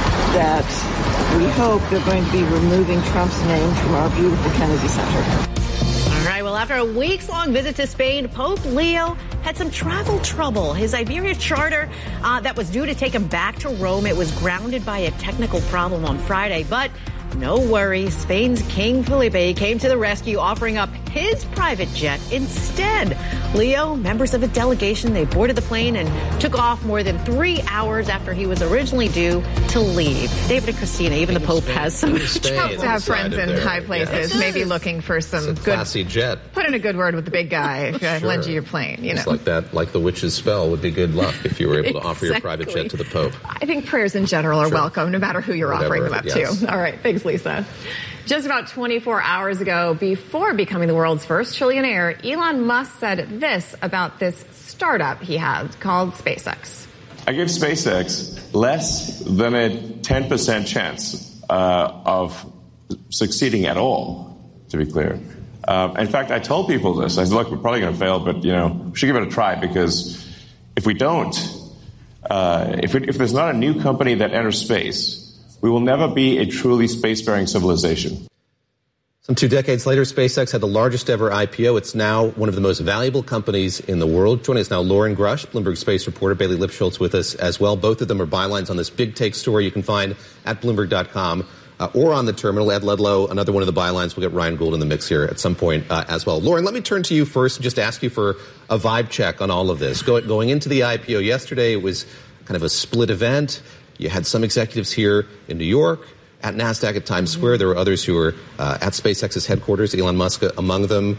that we hope they're going to be removing Trump's name from our beautiful Kennedy Center. All right, well, after a weeks-long visit to Spain, Pope Leo had some travel trouble. His Iberia charter that was due to take him back to Rome, it was grounded by a technical problem on Friday, but no worries, Spain's King Felipe came to the rescue, offering up his private jet instead. Leo, members of a delegation, they boarded the plane and took off more than 3 hours after he was originally due to leave. David and Christina, even the Pope has some trouble to have friends in high places, maybe looking for some good classy jet. Put in a good word with the big guy if I lend you your plane. You know, it's like that, like the witch's spell would be good luck if you were able to offer your private jet to the Pope. I think prayers in general are welcome, no matter who you're offering them up to. All right, thanks, Lisa. Just about 24 hours ago, before becoming the world's first trillionaire, Elon Musk said this about this startup he had called SpaceX. I give SpaceX less than a 10% chance of succeeding at all, to be clear. In fact, I told people this. I said, look, we're probably going to fail, but, we should give it a try, because if we don't, if there's not a new company that enters space, we will never be a truly spacefaring civilization. Some 2 decades later, SpaceX had the largest ever IPO. It's now one of the most valuable companies in the world. Joining us now, Lauren Grush, Bloomberg space reporter, Bailey Lipschultz with us as well. Both of them are bylines on this big take story you can find at Bloomberg.com or on the terminal. Ed Ludlow, another one of the bylines. We'll get Ryan Gould in the mix here at some point as well. Lauren, let me turn to you first and just ask you for a vibe check on all of this. Going into the IPO yesterday, it was kind of a split event. You had some executives here in New York, at NASDAQ, at Times Square. There were others who were at SpaceX's headquarters, Elon Musk among them.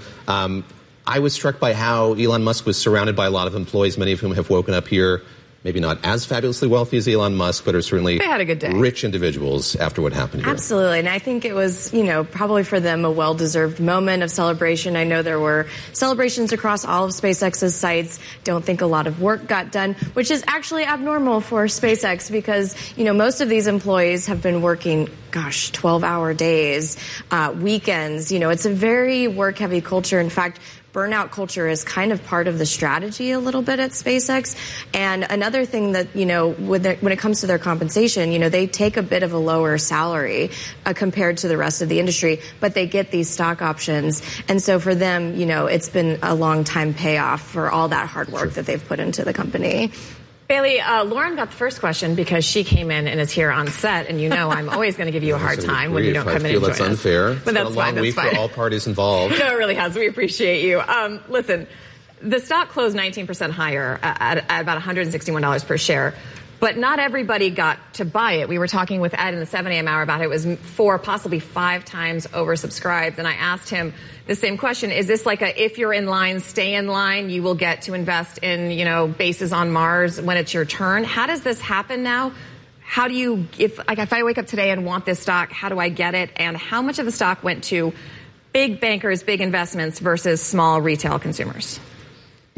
I was struck by how Elon Musk was surrounded by a lot of employees, many of whom have woken up here, maybe not as fabulously wealthy as Elon Musk, but are certainly they had a good day. Rich individuals after what happened here. Absolutely. And I think it was, probably for them a well-deserved moment of celebration. I know there were celebrations across all of SpaceX's sites. Don't think a lot of work got done, which is actually abnormal for SpaceX because, most of these employees have been working 12-hour days, weekends. It's a very work-heavy culture. In fact, burnout culture is kind of part of the strategy a little bit at SpaceX. And another thing that, when it comes to their compensation, they take a bit of a lower salary compared to the rest of the industry, but they get these stock options. And so for them, it's been a long time payoff for all that hard work that they've put into the company. Bailey, Lauren got the first question because she came in and is here on set, and I'm always going to give you a hard time when you don't come in and join us. I feel that's unfair. But that's fine. It's been a long week for all parties involved. No, it really has. We appreciate you. Listen, the stock closed 19% higher at about $161 per share. But not everybody got to buy it. We were talking with Ed in the 7 a.m. hour about it. It was 4, possibly 5 times oversubscribed. And I asked him the same question. Is this like if you're in line, stay in line, you will get to invest in, bases on Mars when it's your turn? How does this happen now? How do you, if I wake up today and want this stock, how do I get it? And how much of the stock went to big bankers, big investments versus small retail consumers?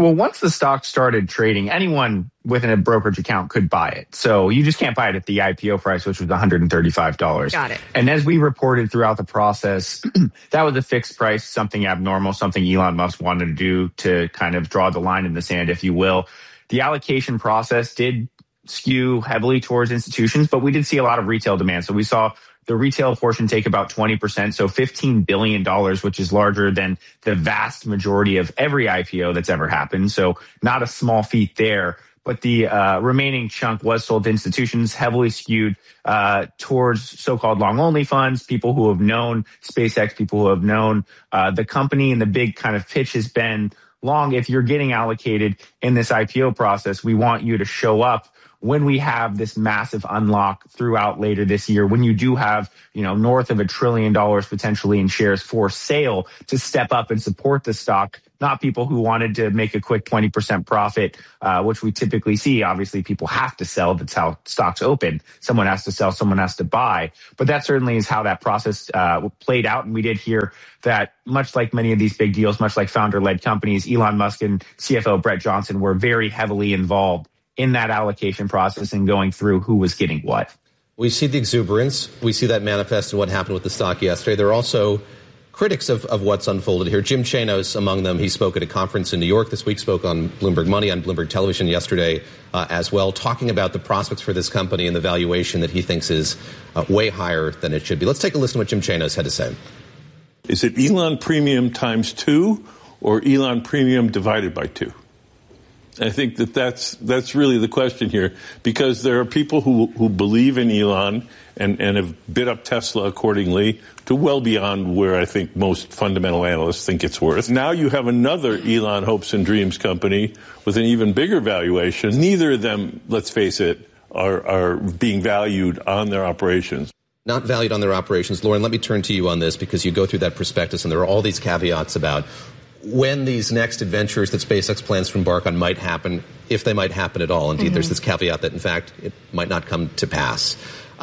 Well, once the stock started trading, anyone within a brokerage account could buy it. So you just can't buy it at the IPO price, which was $135. Got it. And as we reported throughout the process, that was a fixed price, something abnormal, something Elon Musk wanted to do to kind of draw the line in the sand, if you will. The allocation process did skew heavily towards institutions, but we did see a lot of retail demand. So we saw the retail portion take about 20%, so $15 billion, which is larger than the vast majority of every IPO that's ever happened. So not a small feat there. But the remaining chunk was sold to institutions, heavily skewed towards so-called long-only funds, people who have known SpaceX, people who have known the company. And the big kind of pitch has been, long, if you're getting allocated in this IPO process, we want you to show up when we have this massive unlock throughout later this year, when you do have, north of $1 trillion potentially in shares for sale, to step up and support the stock, not people who wanted to make a quick 20% profit, which we typically see. Obviously, people have to sell. That's how stocks open. Someone has to sell, someone has to buy. But that certainly is how that process played out. And we did hear that, much like many of these big deals, much like founder-led companies, Elon Musk and CFO Brett Johnson were very heavily involved in that allocation process and going through who was getting what. We see the exuberance. We see that manifest in what happened with the stock yesterday. There are also critics of what's unfolded here. Jim Chanos among them. He spoke at a conference in New York this week, spoke on Bloomberg Money, on Bloomberg Television yesterday as well, talking about the prospects for this company and the valuation that he thinks is way higher than it should be. Let's take a listen to what Jim Chanos had to say. Is it Elon premium times 2 or Elon premium divided by 2? I think that's really the question here, because there are people who believe in Elon and have bid up Tesla accordingly to well beyond where I think most fundamental analysts think it's worth. Now you have another Elon Hopes and Dreams company with an even bigger valuation. Neither of them, let's face it, are being valued on their operations. Not valued on their operations. Lauren, let me turn to you on this, because you go through that prospectus and there are all these caveats about when these next adventures that SpaceX plans to embark on might happen, if they might happen at all. Indeed, there's this caveat that, in fact, it might not come to pass.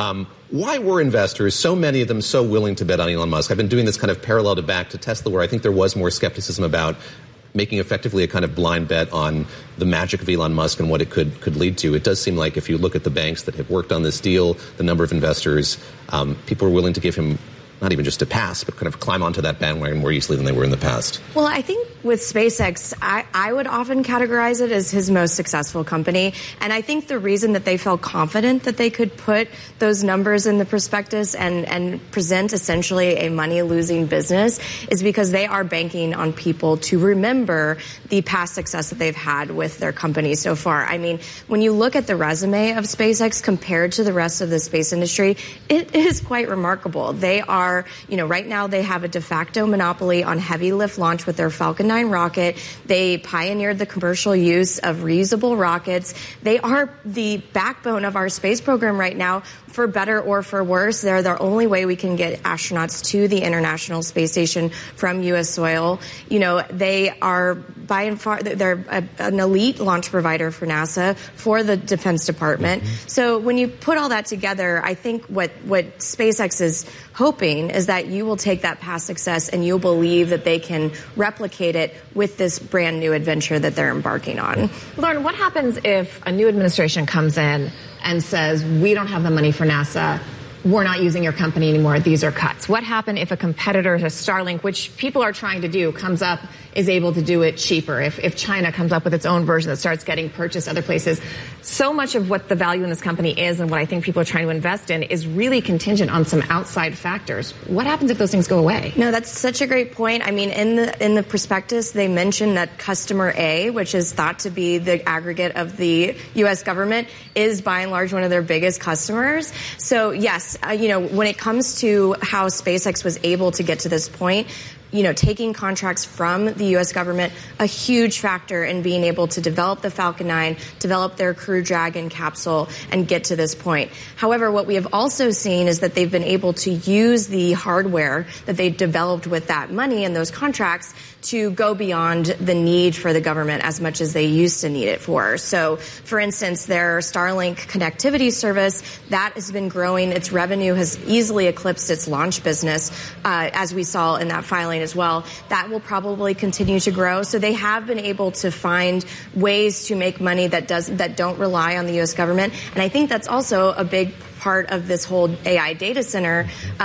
Why were investors, so many of them, so willing to bet on Elon Musk? I've been doing this kind of parallel to back to Tesla, where I think there was more skepticism about making effectively a kind of blind bet on the magic of Elon Musk and what it could lead to. It does seem like if you look at the banks that have worked on this deal, the number of investors, people are willing to give him not even just a pass, but kind of climb onto that bandwagon more easily than they were in the past. Well, I think with SpaceX, I would often categorize it as his most successful company. And I think the reason that they felt confident that they could put those numbers in the prospectus and present essentially a money-losing business is because they are banking on people to remember the past success that they've had with their company so far. I mean, when you look at the resume of SpaceX compared to the rest of the space industry, it is quite remarkable. They are, right now they have a de facto monopoly on heavy lift launch with their Falcon 9 rocket. They pioneered the commercial use of reusable rockets. They are the backbone of our space program right now, for better or for worse. They're the only way we can get astronauts to the International Space Station from U.S. soil. They are by and far, they're an elite launch provider for NASA, for the Defense Department. So when you put all that together, I think what SpaceX is hoping is that you will take that past success and you'll believe that they can replicate it with this brand new adventure that they're embarking on. Lauren, what happens if a new administration comes in and says, we don't have the money for NASA, we're not using your company anymore, these are cuts? What happens if a competitor to Starlink, which people are trying to do, comes up, is able to do it cheaper? If China comes up with its own version that starts getting purchased other places? So much of what the value in this company is and what I think people are trying to invest in is really contingent on some outside factors. What happens if those things go away? No, that's such a great point. I mean, in the prospectus, they mentioned that customer A, which is thought to be the aggregate of the U.S. government, is by and large one of their biggest customers. So yes, when it comes to how SpaceX was able to get to this point, taking contracts from the U.S. government, a huge factor in being able to develop the Falcon 9, develop their Crew Dragon capsule, and get to this point. However, what we have also seen is that they've been able to use the hardware that they developed with that money and those contracts to go beyond the need for the government as much as they used to need it for. So, for instance, their Starlink connectivity service, that has been growing. Its revenue has easily eclipsed its launch business, as we saw in that filing flying as well. That will probably continue to grow. So they have been able to find ways to make money that don't rely on the U.S. government. And I think that's also a big part of this whole AI data center,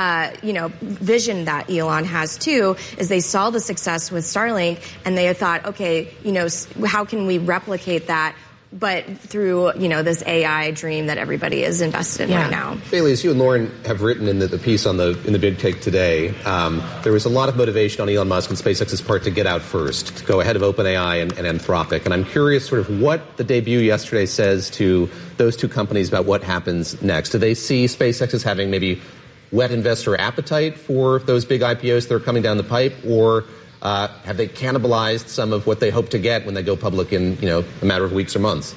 vision that Elon has too, is they saw the success with Starlink and they thought, okay, how can we replicate that? But through, this AI dream that everybody is invested in right now. Bailey, as you and Lauren have written in the piece in the Big Take today, there was a lot of motivation on Elon Musk and SpaceX's part to get out first, to go ahead of OpenAI and Anthropic. And I'm curious sort of what the debut yesterday says to those two companies about what happens next. Do they see SpaceX as having maybe whet investor appetite for those big IPOs that are coming down the pipe, or have they cannibalized some of what they hope to get when they go public in, a matter of weeks or months?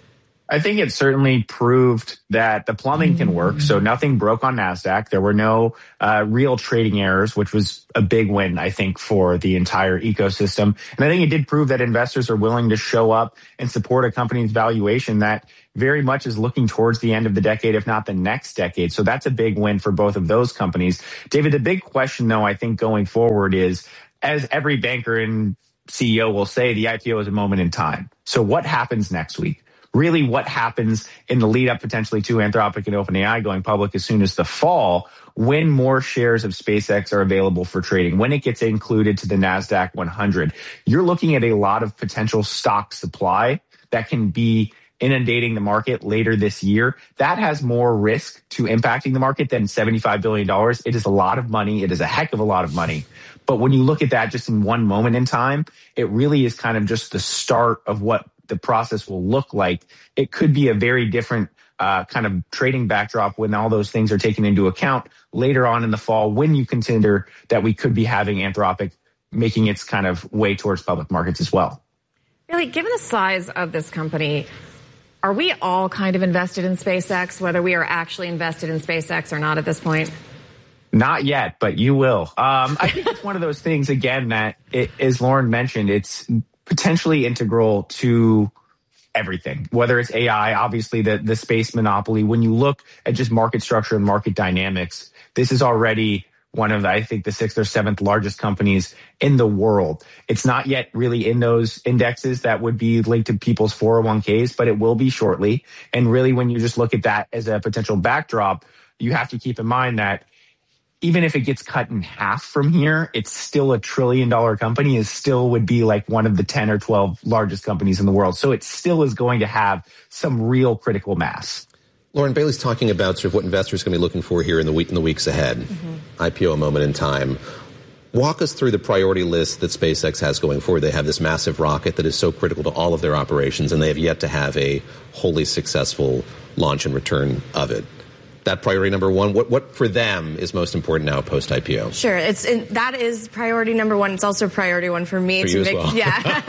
I think it certainly proved that the plumbing can work. So nothing broke on NASDAQ. There were no real trading errors, which was a big win, I think, for the entire ecosystem. And I think it did prove that investors are willing to show up and support a company's valuation that very much is looking towards the end of the decade, if not the next decade. So that's a big win for both of those companies. David, the big question, though, I think going forward is, as every banker and CEO will say, the IPO is a moment in time. So what happens next week? Really, what happens in the lead up potentially to Anthropic and OpenAI going public as soon as the fall, when more shares of SpaceX are available for trading, when it gets included to the NASDAQ 100? You're looking at a lot of potential stock supply that can be inundating the market later this year. That has more risk to impacting the market than $75 billion. It is a lot of money. It is a heck of a lot of money. But when you look at that just in one moment in time, it really is kind of just the start of what the process will look like. It could be a very different kind of trading backdrop when all those things are taken into account later on in the fall, when you consider that we could be having Anthropic making its kind of way towards public markets as well. Really, given the size of this company, are we all kind of invested in SpaceX, whether we are actually invested in SpaceX or not at this point? Not yet, but you will. I think it's one of those things, again, that, as Lauren mentioned, it's potentially integral to everything, whether it's AI, obviously the space monopoly. When you look at just market structure and market dynamics, this is already one of, I think, the 6th or 7th largest companies in the world. It's not yet really in those indexes that would be linked to people's 401ks, but it will be shortly. And really, when you just look at that as a potential backdrop, you have to keep in mind that even if it gets cut in half from here, it's still a $1 trillion company. It still would be like one of the 10 or 12 largest companies in the world. So it still is going to have some real critical mass. Lauren, Bailey's talking about sort of what investors are going to be looking for here in the weeks ahead. Mm-hmm. IPO, a moment in time. Walk us through the priority list that SpaceX has going forward. They have this massive rocket that is so critical to all of their operations, and they have yet to have a wholly successful launch and return of it. That priority number one, what for them is most important now post-IPO? Sure. That is priority number one. It's also priority one for me. For you as well.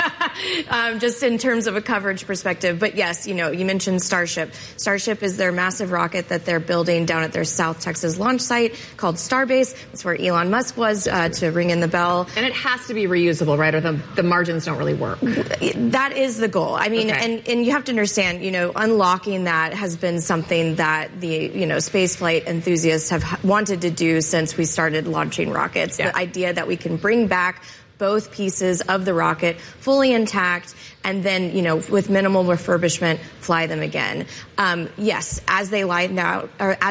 Yeah. Just in terms of a coverage perspective. But yes, you mentioned Starship. Starship is their massive rocket that they're building down at their South Texas launch site called Starbase. That's where Elon Musk was to ring in the bell. And it has to be reusable, right? Or the margins don't really work. That is the goal. I mean, okay. and you have to understand, unlocking that has been something that the, spaceflight enthusiasts have wanted to do since we started launching rockets. Yeah. The idea that we can bring back both pieces of the rocket fully intact and then, with minimal refurbishment, fly them again. Yes, as they laid out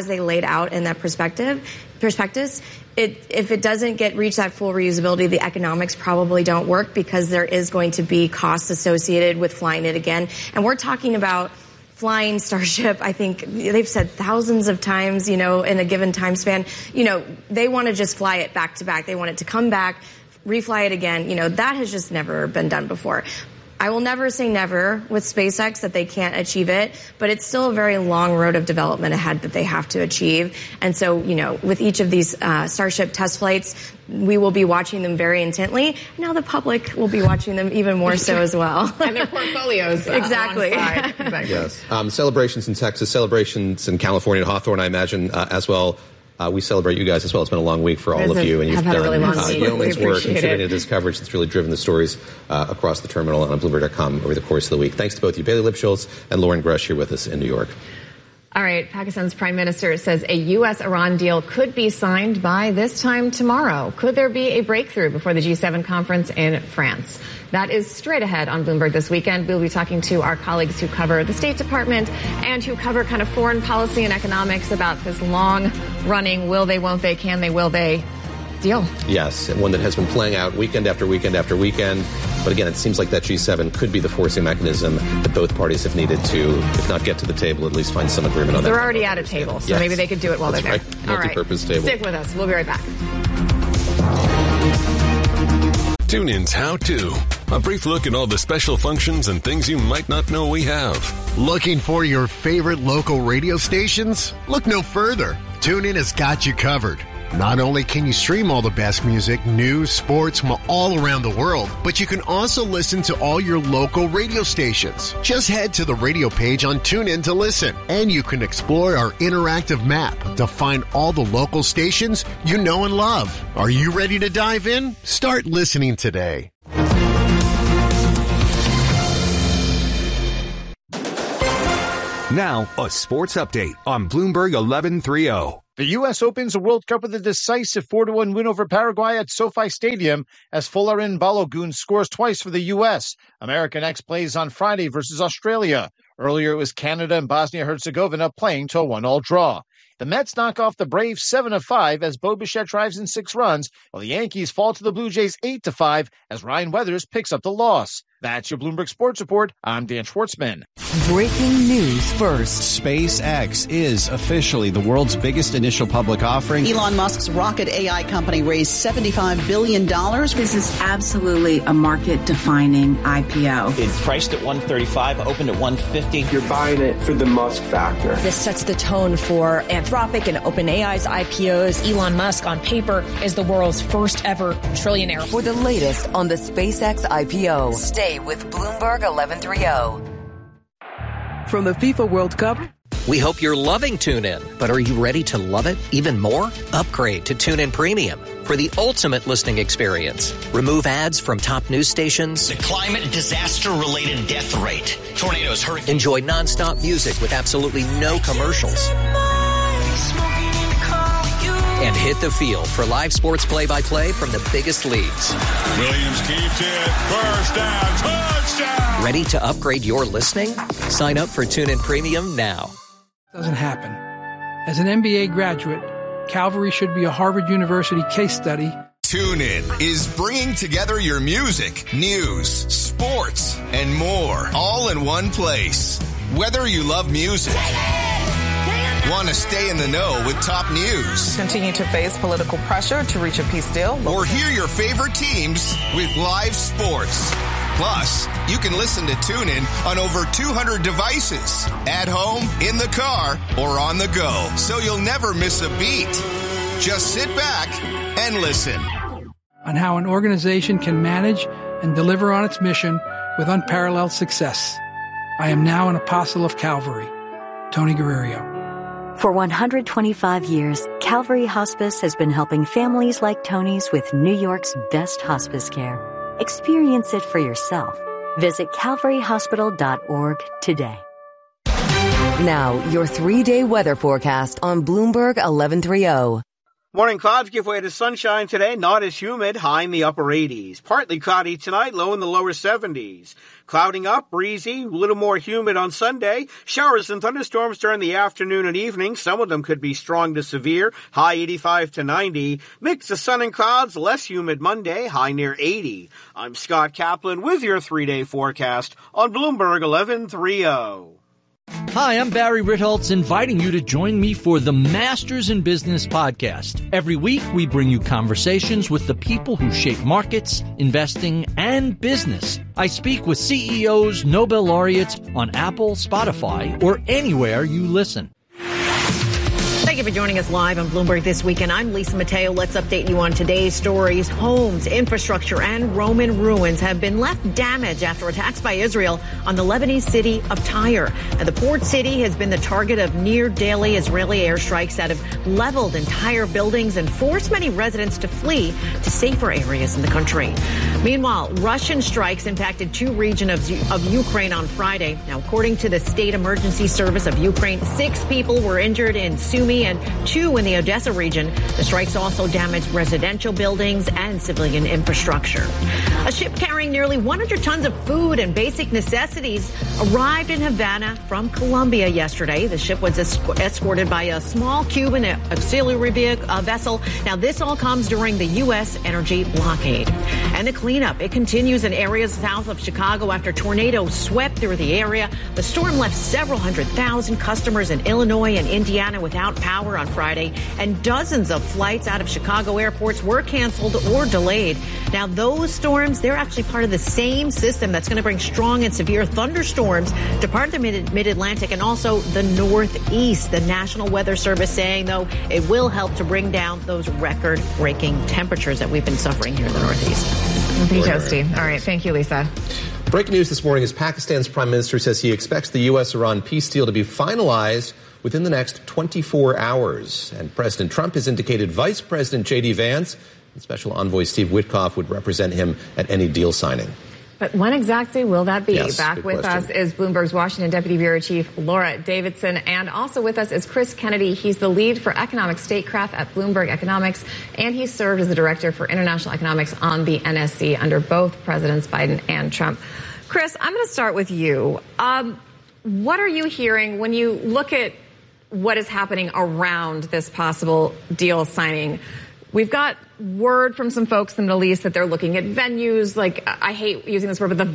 in that prospectus, if it doesn't reach that full reusability, the economics probably don't work because there is going to be costs associated with flying it again. And we're talking about flying Starship, I think they've said thousands of times, in a given time span. They want to just fly it back to back. They want it to come back, refly it again. That has just never been done before. I will never say never with SpaceX that they can't achieve it, but it's still a very long road of development ahead that they have to achieve. And so, with each of these Starship test flights, we will be watching them very intently. Now the public will be watching them even more so as well. And their portfolios. Exactly. Yes. Celebrations in Texas, celebrations in California, and Hawthorne, I imagine, as well. We celebrate you guys as well. It's been a long week for all of you, and you've done really yeoman's work contributing to this coverage that's really driven the stories across the terminal and on Bloomberg.com over the course of the week. Thanks to both you, Bailey Lipschultz and Lauren Gresh, here with us in New York. All right, Pakistan's prime minister says a U.S.-Iran deal could be signed by this time tomorrow. Could there be a breakthrough before the G7 conference in France? That is straight ahead on Bloomberg this weekend. We'll be talking to our colleagues who cover the State Department and who cover kind of foreign policy and economics about this long-running will they, won't they, can they, will they deal. Yes, and one that has been playing out weekend after weekend after weekend. But again, it seems like that G7 could be the forcing mechanism that both parties have needed to, if not get to the table, at least find some agreement on that. They're already at a table, so maybe they could do it while they're there. Right. Multi-purpose table. Stick with us. We'll be right back. TuneIn's How To. A brief look at all the special functions and things you might not know we have. Looking for your favorite local radio stations? Look no further. TuneIn has got you covered. Not only can you stream all the best music, news, sports from all around the world, but you can also listen to all your local radio stations. Just head to the radio page on TuneIn to listen, and you can explore our interactive map to find all the local stations you know and love. Are you ready to dive in? Start listening today. Now, a sports update on Bloomberg 1130. The U.S. opens the World Cup with a decisive 4-1 win over Paraguay at SoFi Stadium as Folarin Balogun scores twice for the U.S. America next plays on Friday versus Australia. Earlier, it was Canada and Bosnia-Herzegovina playing to a 1-1 draw. The Mets knock off the Braves 7-5 as Bo Bichette drives in 6 runs, while the Yankees fall to the Blue Jays 8-5 as Ryan Weathers picks up the loss. That's your Bloomberg Sports Report. I'm Dan Schwartzman. Breaking news first. SpaceX is officially the world's biggest initial public offering. Elon Musk's rocket AI company raised $75 billion. This is absolutely a market-defining IPO. It's priced at $135, opened at $150. You're buying it for the Musk factor. This sets the tone for Anthropic and OpenAI's IPOs. Elon Musk, on paper, is the world's first ever trillionaire. For the latest on the SpaceX IPO, stay with Bloomberg 1130. From the FIFA World Cup, we hope you're loving TuneIn, but are you ready to love it even more? Upgrade to TuneIn Premium for the ultimate listening experience. Remove ads from top news stations. The climate disaster-related death rate. Tornadoes, hurricanes. Enjoy nonstop music with absolutely no commercials. And hit the field for live sports play-by-play from the biggest leagues. Williams keeps it. First down. Touchdown. Ready to upgrade your listening? Sign up for TuneIn Premium now. Doesn't happen. As an MBA graduate, Calvary should be a Harvard University case study. TuneIn is bringing together your music, news, sports, and more, all in one place. Whether you love music, want to stay in the know with top news, continue to face political pressure to reach a peace deal, or hear your favorite teams with live sports. Plus, you can listen to TuneIn on over 200 devices, at home, in the car, or on the go, so you'll never miss a beat. Just sit back and listen. On how an organization can manage and deliver on its mission with unparalleled success. I am now an apostle of Calvary. Tony Guerrero. For 125 years, Calvary Hospice has been helping families like Tony's with New York's best hospice care. Experience it for yourself. Visit calvaryhospital.org today. Now, your 3-day weather forecast on Bloomberg 1130. Morning clouds give way to sunshine today, not as humid, high in the upper 80s. Partly cloudy tonight, low in the lower 70s. Clouding up, breezy, a little more humid on Sunday. Showers and thunderstorms during the afternoon and evening. Some of them could be strong to severe, high 85 to 90. Mix of sun and clouds, less humid Monday, high near 80. I'm Scott Kaplan with your 3-day forecast on Bloomberg 1130. Hi, I'm Barry Ritholtz, inviting you to join me for the Masters in Business podcast. Every week, we bring you conversations with the people who shape markets, investing, and business. I speak with CEOs, Nobel laureates on Apple, Spotify, or anywhere you listen. Thank you for joining us live on Bloomberg This Weekend. I'm Lisa Mateo. Let's update you on today's stories. Homes, infrastructure, and Roman ruins have been left damaged after attacks by Israel on the Lebanese city of Tyre. And the port city has been the target of near-daily Israeli airstrikes that have leveled entire buildings and forced many residents to flee to safer areas in the country. Meanwhile, Russian strikes impacted two regions of Ukraine on Friday. Now, according to the State Emergency Service of Ukraine, 6 people were injured in Sumy and 2 in the Odessa region. The strikes also damaged residential buildings and civilian infrastructure. A ship carrying nearly 100 tons of food and basic necessities arrived in Havana from Colombia yesterday. The ship was escorted by a small Cuban auxiliary vessel. Now, this all comes during the U.S. energy blockade. And the cleanup, it continues in areas south of Chicago after tornadoes swept through the area. The storm left several 100,000 customers in Illinois and Indiana without power on Friday, and dozens of flights out of Chicago airports were canceled or delayed. Now, those storms, they're actually part of the same system that's going to bring strong and severe thunderstorms to part of the mid-Atlantic and also the Northeast. The National Weather Service saying, though, it will help to bring down those record-breaking temperatures that we've been suffering here in the Northeast. Be toasty. All right. Thank you, Lisa. Breaking news this morning is Pakistan's prime minister says he expects the U.S.-Iran peace deal to be finalized within the next 24 hours. And President Trump has indicated Vice President J.D. Vance and Special Envoy Steve Witkoff would represent him at any deal signing. But when exactly will that be? Yes, Back with question. us is Bloomberg's Washington Deputy Bureau Chief Laura Davidson. And also with us is Chris Kennedy. He's the lead for economic statecraft at Bloomberg Economics. And he served as the director for international economics on the NSC under both Presidents Biden and Trump. Chris, I'm going to start with you. What are you hearing when you look at what is happening around this possible deal signing? We've got word from some folks in the Middle East that they're looking at venues, like, I hate using this word, but the